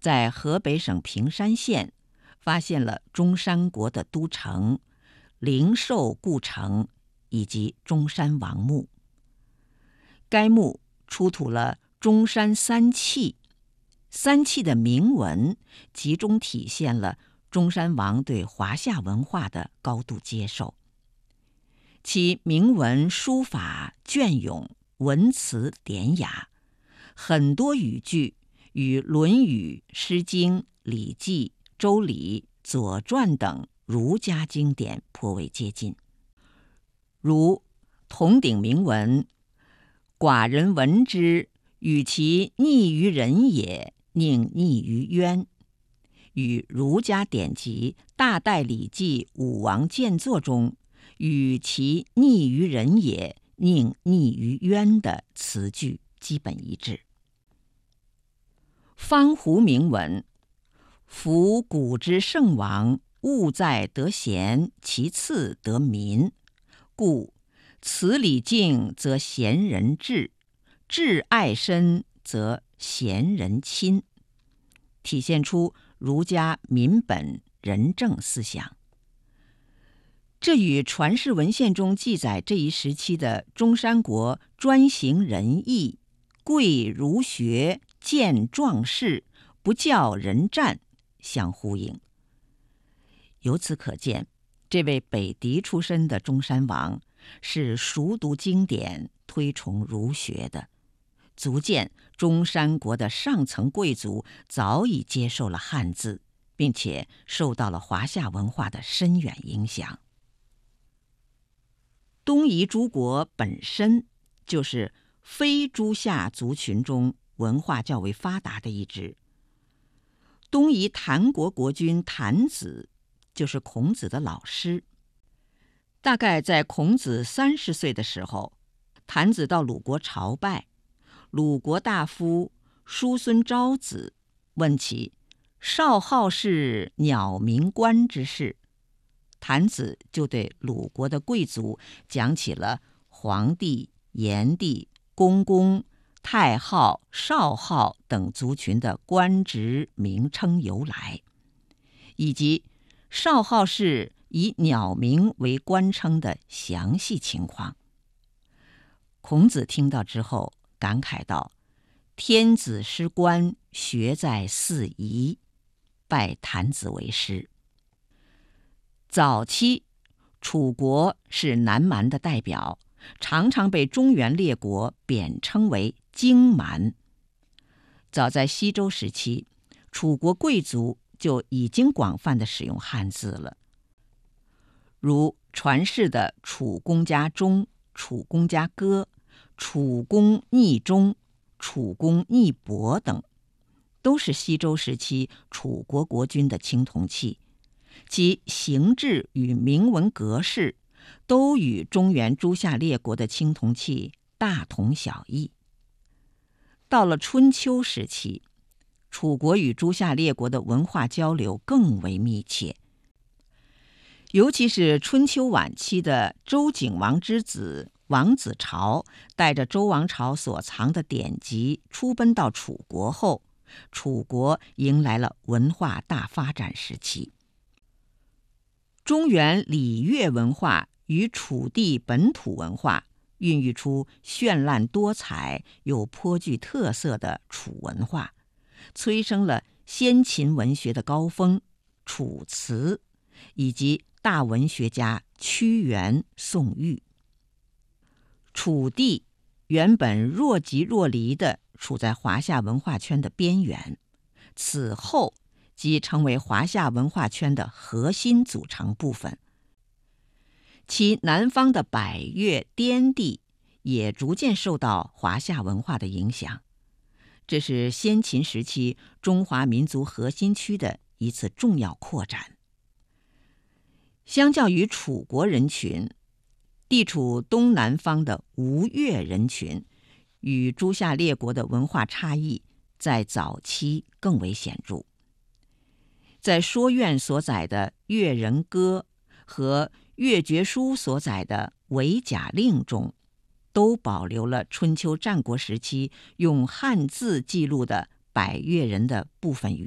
在河北省平山县发现了中山国的都城、灵寿故城以及中山王墓。该墓出土了中山三器，三器的铭文集中体现了中山王对华夏文化的高度接受。其铭文书法隽永，文辞典雅，很多语句与《论语》《诗经》《礼记》《周礼》《左传》等儒家经典颇为接近。如铜鼎铭文：“寡人闻之，与其逆于人也，宁逆于渊。”与儒家典籍《大戴礼记·武王建作》中“与其逆于人也，宁逆于渊”的词句基本一致。方壶铭文：“夫古之圣王，务在得贤，其次得民。故此礼敬则贤人至，至爱深则贤人亲”，体现出儒家民本仁政思想。这与传世文献中记载这一时期的中山国专行仁义、贵儒学、见壮士、不教人战相呼应。由此可见，这位北狄出身的中山王是熟读经典、推崇儒学的，足见中山国的上层贵族早已接受了汉字，并且受到了华夏文化的深远影响。东夷诸国本身就是非诸夏族群中文化较为发达的一支。东夷谭国国君谭子就是孔子的老师。大概在孔子30岁的时候，谭子到鲁国朝拜，鲁国大夫叔孙昭子问其少好是鸟鸣官之事，谭子就对鲁国的贵族讲起了皇帝、炎帝、公公、太昊、少昊等族群的官职名称由来，以及少昊氏以鸟鸣为官称的详细情况。孔子听到之后感慨道：“天子失官，学在四夷。”拜谭子为师。早期楚国是南蛮的代表，常常被中原列国贬称为荆蛮。早在西周时期，楚国贵族就已经广泛地使用汉字了，如传世的楚公家钟、楚公家歌、楚公逆钟、楚公逆帛等，都是西周时期楚国国君的青铜器，其形制与铭文格式都与中原诸夏列国的青铜器大同小异。到了春秋时期，楚国与诸夏列国的文化交流更为密切，尤其是春秋晚期的周景王之子王子朝带着周王朝所藏的典籍出奔到楚国后，楚国迎来了文化大发展时期。中原礼乐文化与楚地本土文化孕育出绚烂多彩又颇具特色的楚文化，催生了先秦文学的高峰楚辞，以及大文学家屈原、宋玉。楚地原本若即若离地处在华夏文化圈的边缘，此后即成为华夏文化圈的核心组成部分。其南方的百越、滇地也逐渐受到华夏文化的影响，这是先秦时期中华民族核心区的一次重要扩展。相较于楚国人群，地处东南方的吴越人群与诸夏列国的文化差异在早期更为显著。在说苑所载的《越人歌》和越绝书所载的《伪甲令》中，都保留了春秋战国时期用汉字记录的百越人的部分语